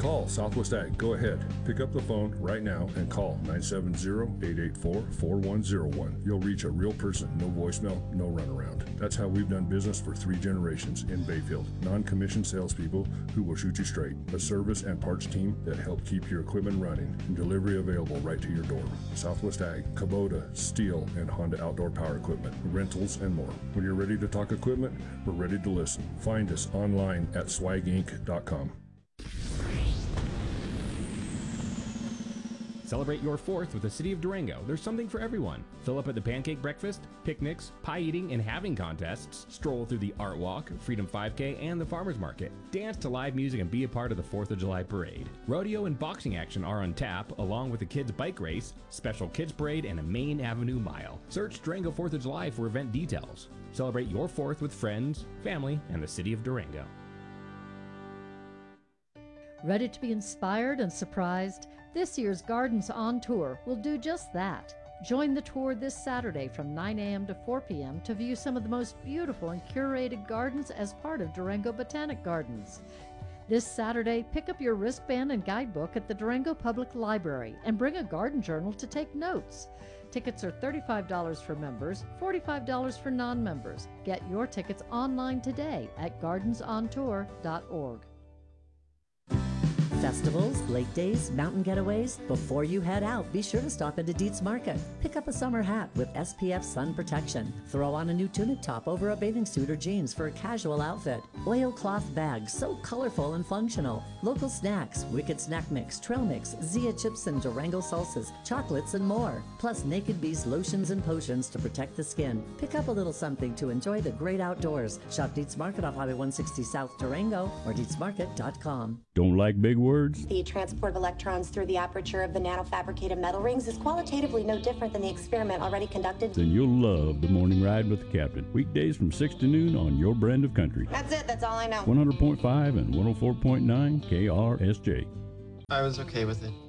Call Southwest Ag. Go ahead. Pick up the phone right now and call 970-884-4101. You'll reach a real person. No voicemail, no runaround. That's how we've done business for 3 generations in Bayfield. Non-commissioned salespeople who will shoot you straight. A service and parts team that help keep your equipment running and delivery available right to your door. Southwest Ag, Kubota, Steel, and Honda Outdoor Power Equipment, rentals, and more. When you're ready to talk equipment, we're ready to listen. Find us online at swaginc.com. Celebrate your 4th with the City of Durango. There's something for everyone. Fill up at the pancake breakfast, picnics, pie eating and having contests, stroll through the Art Walk, Freedom 5K, and the Farmers Market. Dance to live music and be a part of the 4th of July parade. Rodeo and boxing action are on tap, along with a kids bike race, special kids parade, and a Main Avenue mile. Search Durango 4th of July for event details. Celebrate your 4th with friends, family, and the City of Durango. Ready to be inspired and surprised? This year's Gardens on Tour will do just that. Join the tour this Saturday from 9 a.m. to 4 p.m. to view some of the most beautiful and curated gardens as part of Durango Botanic Gardens. This Saturday, pick up your wristband and guidebook at the Durango Public Library and bring a garden journal to take notes. Tickets are $35 for members, $45 for non-members. Get your tickets online today at gardensontour.org. Festivals, lake days, mountain getaways. Before you head out, be sure to stop into Dietz Market. Pick up a summer hat with SPF sun protection. Throw on a new tunic top over a bathing suit or jeans for a casual outfit. Oilcloth bags, so colorful and functional. Local snacks, Wicked Snack Mix, Trail Mix, Zia chips and Durango salsas, chocolates and more. Plus Naked Beast lotions and potions to protect the skin. Pick up a little something to enjoy the great outdoors. Shop Dietz Market off Highway 160 South Durango or DietzMarket.com. Don't like big words? The transport of electrons through the aperture of the nanofabricated metal rings is qualitatively no different than the experiment already conducted. Then you'll love the Morning Ride with the Captain. Weekdays from 6 to noon on your brand of country. That's it. That's all I know. 100.5 and 104.9 KRSJ. I was okay with it.